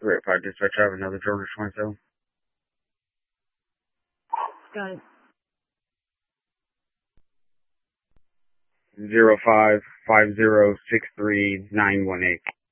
385 dispatch, I have another Georgia 27. Got it. 055063 918.